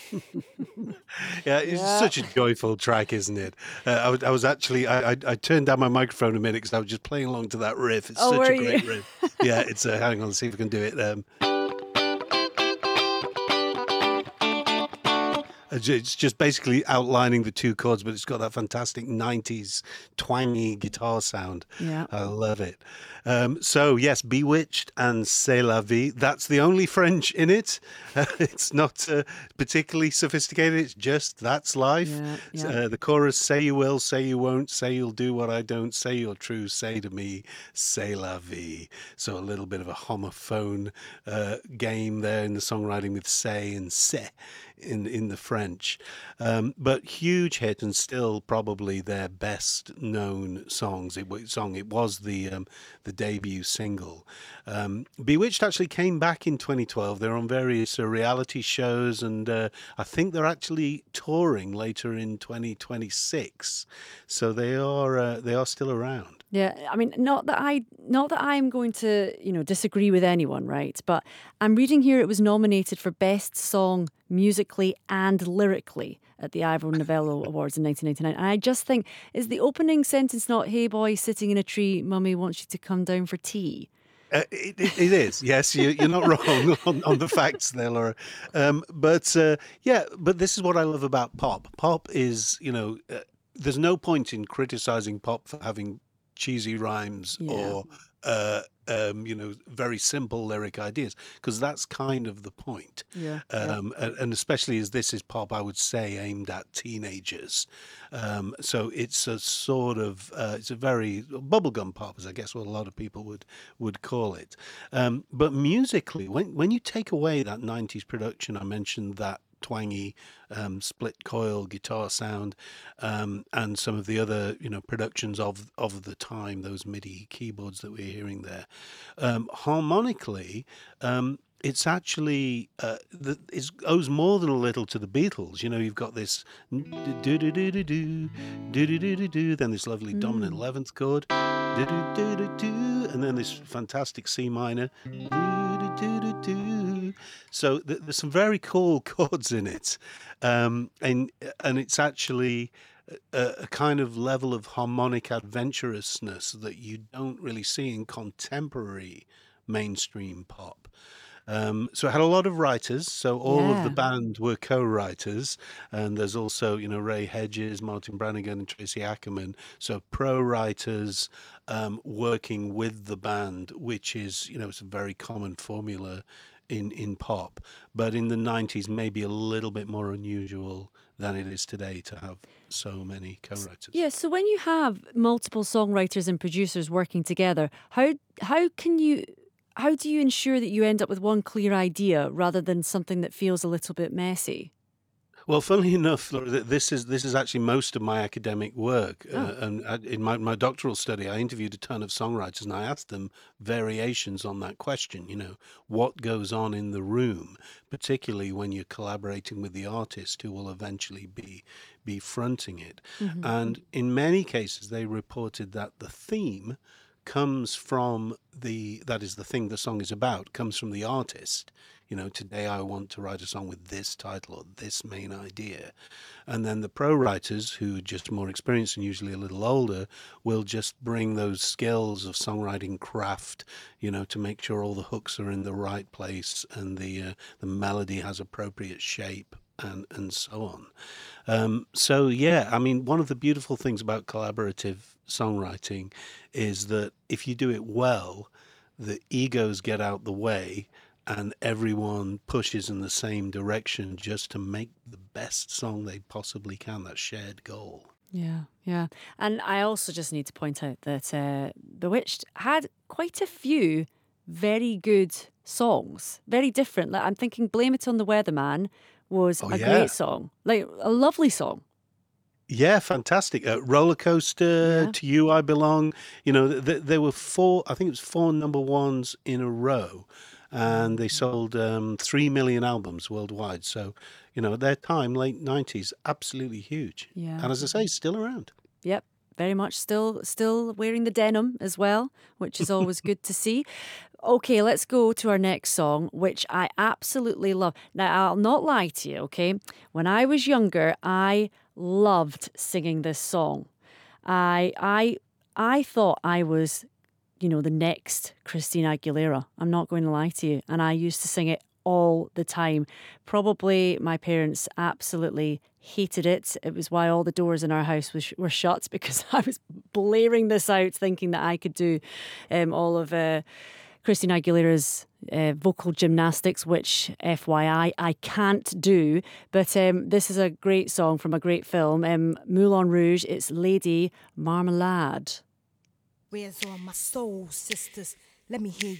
Yeah, it's Yeah. such a joyful track, isn't it? I was actually I turned down my microphone a minute because I was just playing along to that riff. It's Oh, such were a you? great riff. Yeah, it's hang on, let's see if we can do it. It's just basically outlining the two chords, but it's got that fantastic 90s twangy guitar sound. Yeah. I love it. So, yes, Bewitched and C'est la vie. That's the only French in it. It's not particularly sophisticated. It's just that's life. Yeah. Yeah. The chorus, say you will, say you won't, say you'll do what I don't, say you're true, say to me, c'est la vie. So a little bit of a homophone game there in the songwriting with say and c'est in the French. But huge hit and still probably their best known song. It was the debut single. Bewitched actually came back in 2012. They're on various reality shows, and I think they're actually touring later in 2026. So they are still around. Yeah, I mean, not that I'm going to, disagree with anyone, right? But I'm reading here it was nominated for Best Song musically and lyrically at the Ivor Novello Awards in 1999. And I just think, is the opening sentence not, "Hey boy, sitting in a tree, mummy wants you to come down for tea"? It is. Yes, you're not wrong on the facts there, Laura. Yeah, but this is what I love about pop. Pop is, there's no point in criticizing pop for having cheesy rhymes Yeah. or, very simple lyric ideas, because that's kind of the point. Yeah. Yeah. And especially as this is pop, I would say aimed at teenagers. So it's a sort of it's a very bubblegum pop, as I guess what a lot of people would call it. But musically, when you take away that '90s production, I mentioned that twangy split coil guitar sound, and some of the other productions of the time, those MIDI keyboards that we're hearing there, harmonically. It's actually it owes more than a little to the Beatles. You've got this do do do do do do do do do do, then this lovely dominant Mm. 11th chord, do do do do do, and then this fantastic C minor, do do do do do. So there's some very cool chords in it, and it's actually a kind of level of harmonic adventurousness that you don't really see in contemporary mainstream pop. So it had a lot of writers. So all of the Yeah. band were co-writers, and there's also, Ray Hedges, Martin Brannigan, and Tracy Ackerman. So pro writers working with the band, which is, it's a very common formula in pop. But in the '90s, maybe a little bit more unusual than it is today to have so many co-writers. Yeah, so when you have multiple songwriters and producers working together, how can you how do you ensure that you end up with one clear idea rather than something that feels a little bit messy? Well, funnily enough, Laura, this is actually most of my academic work, Oh, in my doctoral study, I interviewed a ton of songwriters, and I asked them variations on that question. What goes on in the room, particularly when you're collaborating with the artist who will eventually be fronting it. hmm. And in many cases, they reported that the theme comes from that is the thing the song is about, comes from the artist. Today I want to write a song with this title or this main idea. And then the pro writers, who are just more experienced and usually a little older, will just bring those skills of songwriting craft, to make sure all the hooks are in the right place and the melody has appropriate shape and so on. So yeah, I mean, one of the beautiful things about collaborative songwriting is that if you do it well, the egos get out the way and everyone pushes in the same direction just to make the best song they possibly can, that shared goal. Yeah, yeah. And I also just need to point out that Bewitched had quite a few very good songs, very different. Like I'm thinking Blame It on the Weatherman was Oh a yeah. great song, like a lovely song. Yeah, fantastic. Roller Coaster, Yeah. To You I Belong. There were four, I think it was four number ones in a row, and they Mhm. sold 3 million albums worldwide. So, at their time, late '90s, absolutely huge. Yeah. And as I say, still around. Yep. very much still wearing the denim as well, which is always good to see. Okay, let's go to our next song, which I absolutely love. Now, I'll not lie to you, okay? When I was younger, I loved singing this song. I thought I was, the next Christina Aguilera. I'm not going to lie to you. And I used to sing it all the time. Probably my parents absolutely hated it. It was why all the doors in our house were shut, because I was blaring this out thinking that I could do all of Christina Aguilera's vocal gymnastics, which, FYI, I can't do. But this is a great song from a great film, Moulin Rouge. It's Lady Marmalade. Where's all my soul sisters? Let me hear